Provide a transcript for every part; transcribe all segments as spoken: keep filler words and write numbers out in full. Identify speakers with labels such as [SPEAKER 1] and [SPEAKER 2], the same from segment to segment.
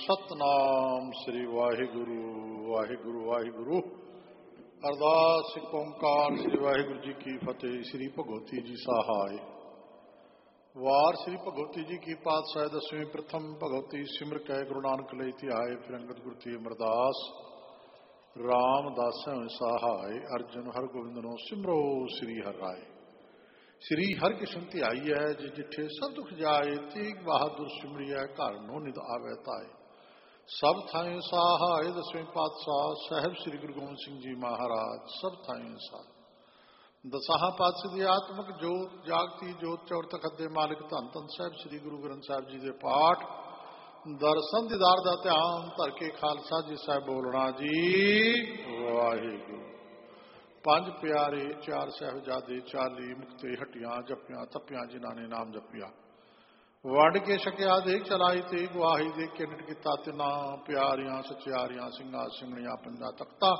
[SPEAKER 1] सतनाम श्री वाहिगुरु वाहिगुरु वाहिगुरु। अरदास सिख ओंकार श्री वाहिगुरु जी की फतेह। श्री भगवती जी सहाय। वार श्री भगवती जी की पातशाह दसवीं प्रथम भगवती सिमर कै गुरु नानक लई ध्याए। फिर अंगद गुरु ती अमरदास रामदास सहाय। अर्जुन हर गोविंद नो सिमरो श्री हर राय। श्री हर किशन ध्याई है जे जिठे सब दुख जाए। तेग बहादुर सिमरिया घर नो निद आवे ताए। सब थाएं सहाय दसवें पातशाह साहब श्री गुरु गोबिंद सिंह जी महाराज। सब थाएं सहाय दसाहा पातशाह दी आत्मक जोत जागती जोत चौर तखत दे मालिक धन धन साहब श्री गुरु ग्रंथ साहब जी दे पाठ दर्शन दीदार दा ध्यान धर के खालसा जी साहब बोलना जी वाहिगुरू। पंज प्यारे चार साहबजादे चाली मुक्ते हटियां जपियां तपियां जिन्हां ने नाम जपिया। वंड के छकिया देख चलाई ते गुआही दे के निट किता तिना प्यारियां सचियारियां सिंघा सिंघणियां पंजा तख्ता।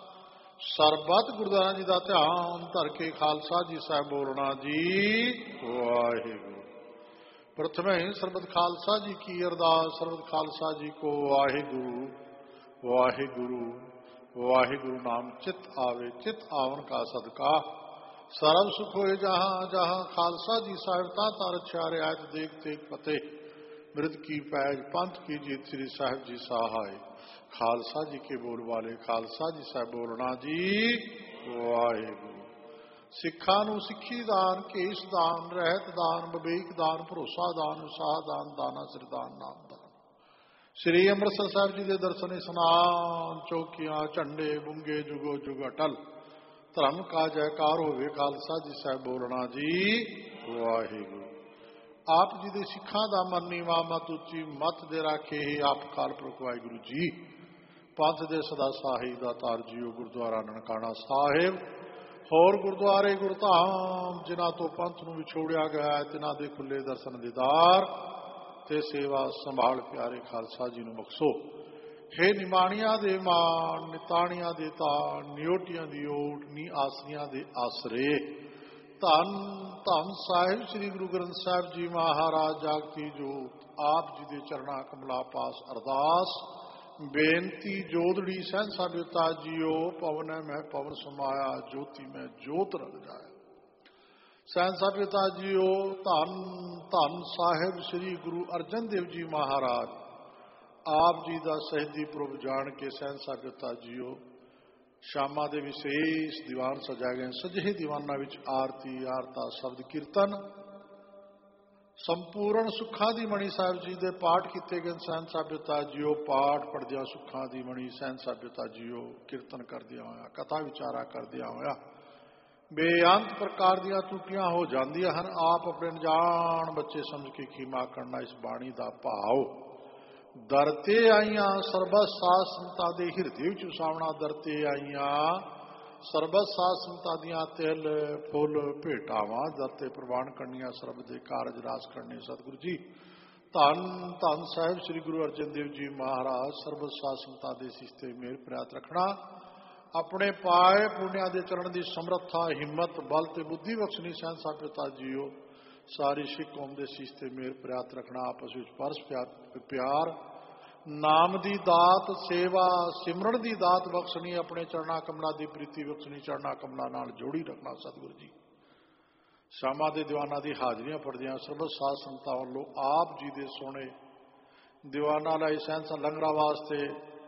[SPEAKER 1] सरबत गुरुद्वारा जी का ध्यान धर के खालसा जी साहब बोलना जी वाहिगुरू। प्रथम सरबत खालसा जी की अरदास। सरबत खालसा जी को वाहिगुरू वाहिगुरू वाहिगुरू नाम चित आवे। चित आवन का सदका सरब सुख होए जहां जहां। खालसा जी साहिब ता रक्षा रियायत देख तेग फतेह। मृद की पैज पंथ की जीत श्री साहिब जी सहाय। खालसा जी के बोल वाले खालसा जी साहब बोलना जी वाहिगुरू। सिखा नू सिखी दान केश दान रहत दान बबेक दान भरोसा दान विसाह दान दाना सिरदान नाम दान। श्री अमृतसर साहब जी के दर्शन स्नान चौकियां झंडे बुंगे जुगो जुग अटल। धर्म का जयकार होवे खालसा जी साहब बोलना जी वाहिगुरू। आप जी दे सिखा दा मन नीवा मत उची मत दे राखे ही आप काल पुरख वाहिगुरू जी। पंथ दे सदा साही दातार जीओ गुरुद्वारा ननकाना साहिब होर गुरुद्वारे गुरधाम जिन्हां तो पंथ नूं विछोड़िया गया है तिन्हां दे खुले दर्शन दीदार ते सेवा संभाल प्यारे खालसा जी नूं बख्शो। हे निमाणिया दे मान निताणिया दे तान नियोटियां दी ओट नी आसरियां दे आसरे। धन धन साहिब श्री गुरु ग्रंथ साहिब जी महाराज जागती जोत। आप जी दे चरणा कमला पास अरदास बेनती जोदड़ी सहसा देवता जियो। पवन में पवन समाया ज्योति में ज्योत रंग जाए। सहसा पिता जियो धन धन साहिब श्री गुरु अर्जन देव जी महाराज। आप जी का शहीदी पुरब जान के सहसा पिता जियो। शामा दे विशेष दीवान सजाए गए। सजे दीवाना विच आरती आरता शब्द कीर्तन संपूर्ण सुखा दी मणि साहिब जी दे पाठ किए गए। सहसा पिता जियो पाठ पढ़दिया सुखा दी मणि सहसा पिता जियो कीर्तन करदिया होया कथा विचारा करदिया होया बेअंत प्रकार दियां त्रुटियां हो जांदियां हन। आप अपने अनजान बच्चे समझ के खीमा करना इस बाणी का भाव। दरते आईयां सरबत साध संतां दे हिरदे विच वसावना। दरते आईयां सरबत साध संतां दियां तिल फुल भेटावां। दरते प्रवान करनियां सरब दे कारज रास करने सतगुरु जी। धन धन साहिब श्री गुरु अर्जन देव जी महाराज। सरबत साध संतां दे सिस्ते मेहर प्रयात रखना। अपने पाए पुण्या दे चरण की समर्था हिम्मत बल ते बुद्धि बख्शनी। सहसा पिता जियो सारी सिख कौम के सीसते मेहर प्रयात रखना। आपस में परस प्यार नाम की दात सेवा सिमरन की दात बख्शनी। अपने चरणा कमलों की प्रीति बख्शनी। चरणा कमलों नाल जोड़ी रखना सतगुरु जी। शामा के दीवाना की हाजरियां पढ़दियां सरबत साध संतां वालों आप जी के सोने दीवाना लाई सहसा लंगरा वास्ते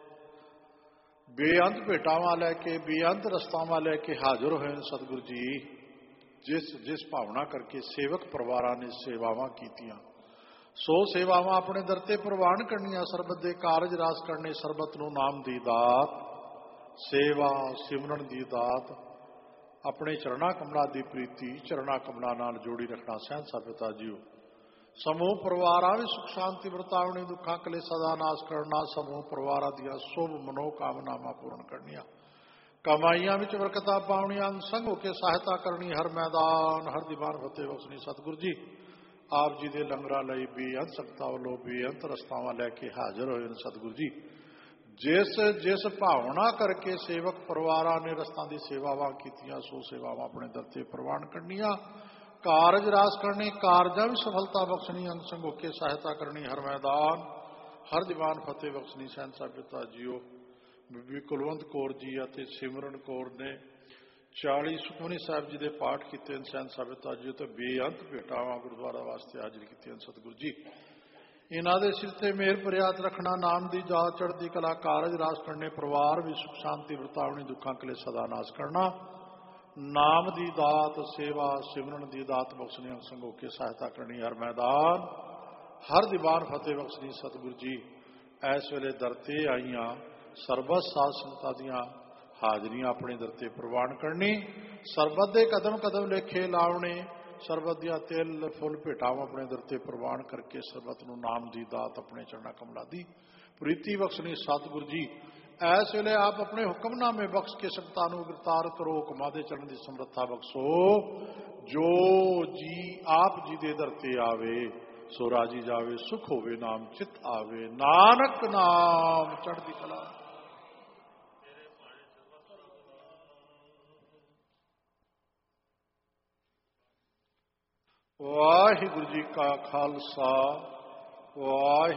[SPEAKER 1] बेअंत भेटावां लैके बेअंत रस्तावां लैके हाजिर होए सतगुरु जी। जिस जिस भावना करके सेवक परिवार ने सेवावां कीतियां सो सेवावां अपने दर ते प्रवान करनियां। सरबत दे कारज रास करने सरबत नूं नाम दी दात सेवा सिमरन दी दात अपने चरणा कमलों की प्रीति चरणा कमलों नाल जोड़ी रखना। सहसा पिता जियो समूह परिवार भी सुख शांति वरतावनी दुखा कलेसा दा नाश करना। समूह परिवार दियां शुभ मनोकामनावां पूर्ण करनियां। कमाइयां विच बरकतां पाउणियां संग होके सहायता करनी। हर मैदान हर दीवान फतेह बख्शनी सतगुरु जी। आप जी के लंगरां लई बेअंत संगतां वालों बेअंत रस्तावां लैके हाजिर होए सतगुरु जी। जिस जिस भावना करके सेवक परिवार ने रस्तां दी सेवावां कीतियां सो सेवावां अपने दर ते प्रवान करनियां। कारज रास करने कारजां भी सफलता बख्शनी। अंग संग होके सहायता करनी। हर मैदान ਹਰ ਦੀਵਾਨ ਫਤਿਹ ਬਖਸ਼ਣੀ ਸਹਿਨ ਸਾਹਿਬ ਪਿਤਾ ਜੀਓ। ਬੀਬੀ ਕੁਲਵੰਤ ਕੌਰ ਜੀ ਅਤੇ ਸਿਮਰਨ ਕੌਰ ਨੇ ਚਾਲੀ ਸੁਖਮਨੀ ਸਾਹਿਬ ਜੀ ਦੇ ਪਾਠ ਕੀਤੇ ਹਨ ਸਹਿਨ ਸਾਹਿਬ ਪਿਤਾ ਜੀਓ, ਤੇ ਬੇਅੰਤ ਭੇਟਾਵਾਂ ਗੁਰਦੁਆਰਾ ਵਾਸਤੇ ਹਾਜ਼ਰ ਕੀਤੀਆਂ ਹਨ ਸਤਿਗੁਰੂ ਜੀ। ਇਹਨਾਂ ਦੇ ਸਿਰ ਤੇ ਮਿਹਰ ਭਰਿਆਤ ਰੱਖਣਾ, ਨਾਮ ਦੀ ਜਾਤ ਚੜ੍ਹਦੀ ਕਲਾ, ਕਾਰਜ ਰਾਸ ਕਰਨੇ, ਪਰਿਵਾਰ ਵੀ ਸੁਖ ਸ਼ਾਂਤੀ ਵਰਤਾਵਣੀ, ਦੁੱਖਾਂ ਕਲੇ ਸਦਾ ਨਾਸ ਕਰਨਾ। ਨਾਮ ਦੀ ਦਾਤ ਸੇਵਾ ਸਿਮਰਨ ਦੀ ਦਾਤ ਬਖਸ਼ਣੀ, ਅੰਗ ਸੰਗੋਕੇ ਸਹਾਇਤਾ ਕਰਨੀ, ਹਰ ਮੈਦਾਨ ਹਰ ਦੀਵਾਨ ਫਤਿਹ ਬਖਸ਼ਣੀ ਸਤਿਗੁਰੂ ਜੀ। ਇਸ ਵੇਲੇ ਦਰ ਤੇ ਆਈਆਂ ਸਰਬਤ ਸਾਧ ਸੰਗਤਾਂ ਦੀਆਂ ਹਾਜ਼ਰੀਆਂ ਆਪਣੇ ਦਰ ਤੇ ਪ੍ਰਵਾਨ ਕਰਨੀ, ਸਰਬਤ ਦੇ ਕਦਮ ਕਦਮ ਲੇਖੇ ਲਾਉਣੇ, ਸਰਬਤ ਦੀਆਂ ਤਿਲ ਫੁੱਲ ਭੇਟਾਵਾਂ ਆਪਣੇ ਦਰ ਤੇ ਪ੍ਰਵਾਨ ਕਰਕੇ ਸਰਬਤ ਨੂੰ ਨਾਮ ਦੀ ਦਾਤ ਆਪਣੇ ਚਰਨਾਂ ਕਮਲਾਂ ਦੀ ਪ੍ਰੀਤੀ ਬਖਸ਼ਣੀ ਸਤਿਗੁਰੂ ਜੀ। ਇਸ ਵੇਲੇ ਆਪ ਆਪਣੇ ਹੁਕਮਨਾਮੇ ਬਖਸ਼ ਕੇ ਸੰਗਤਾਂ ਨੂੰ ਗ੍ਰਿਫਤਾਰ ਕਰੋ, ਹੁਕਮਾਂ ਦੇ ਚੱਲਣ ਦੀ ਸਮਰੱਥਾ ਬਖਸ਼ੋ। ਜੋ ਜੀ ਆਪ ਜੀ ਦੇ ਦਰ ਤੇ ਆਵੇ ਸੋ ਰਾਜੀ ਜਾਵੇ, ਸੁਖ ਹੋਵੇ ਨਾਮ ਚਿਤ ਆਵੇ, ਨਾਨਕ ਨਾਮ ਚੜ੍ਹਦੀ ਕਲਾ। ਵਾਹਿਗੁਰੂ ਜੀ ਕਾ ਖਾਲਸਾ, ਵਾਹਿਗੁਰੂ